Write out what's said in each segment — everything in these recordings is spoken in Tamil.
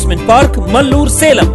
Amusement park, Mallur, Salem.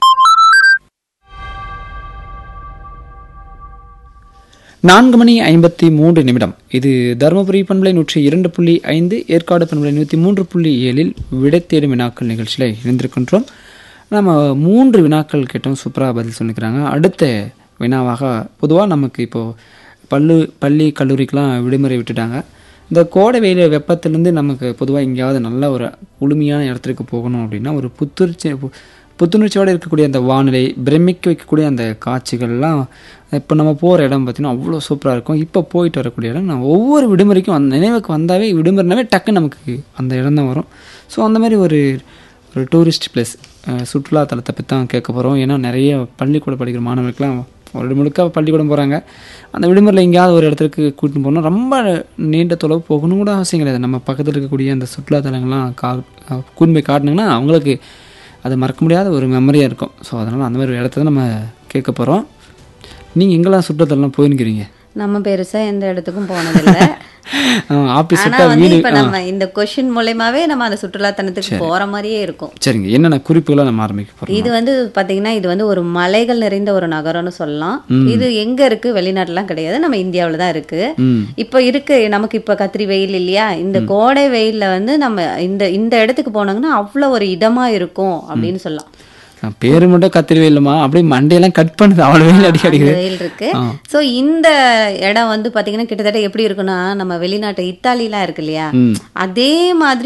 நான்கு மணி 53 இது தருமபுரி பண்பலை 102.5, ஏற்காடு பண்பலை 103.7 விடை தேடும் வினாக்கள் நிகழ்ச்சியில் இணைந்திருக்கின்றோம். நம்ம 3 வினாக்கள் கேட்டோம், சூப்பராக பதில் சொல்லிக்கிறாங்க. அடுத்த வினாவாக பொதுவாக நமக்கு இப்போது பள்ளி கல்லூரிக்கெலாம் விடுமுறை விட்டுட்டாங்க. இந்த கோடை வெயில் வெப்பத்திலேருந்து நமக்கு பொதுவாக எங்கேயாவது நல்ல ஒரு குளுமையான இடத்துக்கு போகணும் அப்படின்னா ஒரு புத்துணர்ச்சியோடு இருக்கக்கூடிய அந்த வானிலை, பிரமிக்க வைக்கக்கூடிய அந்த காட்சிகள்லாம் இப்போ நம்ம போகிற இடம் பார்த்திங்கன்னா அவ்வளோ சூப்பராக இருக்கும். இப்போ போயிட்டு வரக்கூடிய இடம் நான் ஒவ்வொரு விடுமுறைக்கும் அந்த நினைவுக்கு வந்தாவே விடுமுறைனாவே டக்குன்னு நமக்கு அந்த இடம் தான் வரும். ஸோ அந்த மாதிரி ஒரு டூரிஸ்ட் பிளேஸ், சுற்றுலாத்தலத்தை பற்றி தான் கேட்க போகிறோம். ஏன்னா நிறைய பள்ளிக்கூடம் படிக்கிற மாணவர்களுக்கெல்லாம் ஒரு முழுக்க பள்ளிக்கூடம் போகிறாங்க. அந்த விடுமுறையில் எங்கேயாவது ஒரு இடத்துக்கு கூட்டின்னு போகணும், ரொம்ப நீண்ட தொலைவு போகணும் கூட அவசியம் கிடையாது. நம்ம பக்கத்தில் இருக்கக்கூடிய அந்த சுற்றுலாத்தலங்கள்லாம் கூட்டின்னு போய் காட்டினாங்கன்னா அவங்களுக்கு அது மறக்க முடியாத ஒரு மெமரியாக இருக்கும். ஸோ அதனால் அந்த மாதிரி ஒரு இடத்த தான் நம்ம கேட்க போகிறோம். நீங்கள் எங்கெல்லாம் சுற்றுலாத்தலம் போயிருக்கிறீங்க? நம்ம பெருசா எந்த இடத்துக்கும் போனதில்லை. ஆபீஸ் ஆனா வந்து இப்ப நம்ம இந்த கொஸ்டின் மூலமாவே நம்ம அந்த சுற்றுலாத்தலத்துக்கு போற மாதிரியே இருக்கும். சரிங்க, என்னென்ன குறிப்புகளை நம்ம ஆரம்பிக்க போறோம்? இது வந்து பாத்தீங்கன்னா இது வந்து ஒரு மலைகள் நிறைந்த ஒரு நகரம்னு சொல்லலாம். இது எங்க இருக்கு? வெளிநாட்டுலாம் கிடையாது, நம்ம இந்தியாவில தான் இருக்கு. இப்ப இருக்கு நமக்கு இப்ப கத்திரி வெயில் இல்லையா? இந்த கோடை வெயில்ல வந்து நம்ம இந்த இடத்துக்கு போனாங்கன்னா அவ்வளவு ஒரு இதமா இருக்கும் அப்படின்னு சொல்லலாம். பேரு மட்டும் கத்திரி வெயிலுமா, அப்படியே மண்டையெல்லாம் கட் பண்ணுது, அவ்வளவு வெயில் அடிக்கடிக்குது. வெயில் இருக்கு. சோ இந்த இடம் வந்து பாத்தீங்கன்னா கிட்டத்தட்ட எப்படி இருக்குன்னா நம்ம வெளிநாட்டு இத்தாலிலாம் இருக்கு இல்லையா, அதே மாதிரி